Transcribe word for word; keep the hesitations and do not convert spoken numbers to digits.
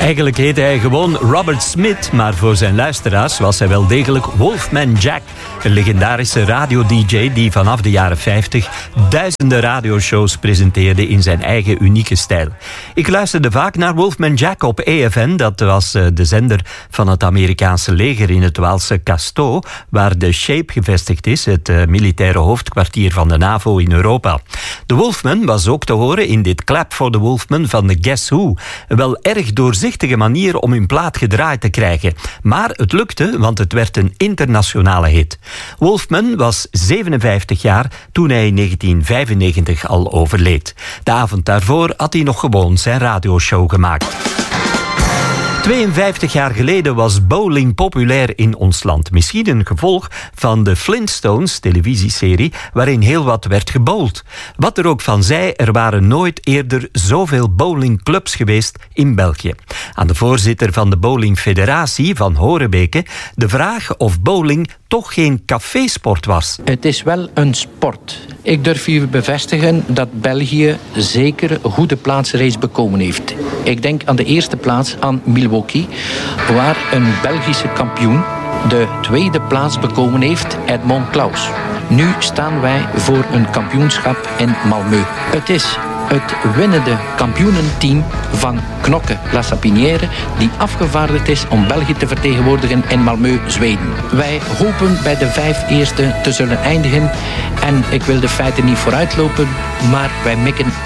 Eigenlijk heette hij gewoon Robert Smith, maar voor zijn luisteraars was hij wel degelijk Wolfman Jack. Een legendarische radio-D J die vanaf de jaren vijftig duizenden radioshows presenteerde in zijn eigen unieke stijl. Ik luisterde vaak naar Wolfman Jack op E F N, dat was de zender van het Amerikaanse leger in het Waalse Casteau, waar de Shape gevestigd is, het militaire hoofdkwartier van de NAVO in Europa. De Wolfman was ook te horen in dit Clap for the Wolfman van de Guess Who. Een wel erg doorzichtige manier om hun plaat gedraaid te krijgen. Maar het lukte, want het werd een internationale hit. Wolfman was zevenenvijftig jaar toen hij in negentien vijfennegentig al overleed. De avond daarvoor had hij nog gewoon zijn radioshow gemaakt. tweeënvijftig jaar geleden was bowling populair in ons land. Misschien een gevolg van de Flintstones televisieserie waarin heel wat werd gebowld. Wat er ook van zij, er waren nooit eerder zoveel bowlingclubs geweest in België. Aan de voorzitter van de bowlingfederatie van Horebeke de vraag of bowling toch geen cafésport was. Het is wel een sport. Ik durf u bevestigen dat België zeker een goede plaats reeds bekomen heeft. Ik denk aan de eerste plaats aan Milwaukee, waar een Belgische kampioen de tweede plaats bekomen heeft, Edmond Klaus. Nu staan wij voor een kampioenschap in Malmö. Het is het winnende kampioenenteam van Knokke La Sapinière die afgevaardigd is om België te vertegenwoordigen in Malmö, Zweden. Wij hopen bij de vijf eerste te zullen eindigen en ik wil de feiten niet vooruitlopen, maar wij mikken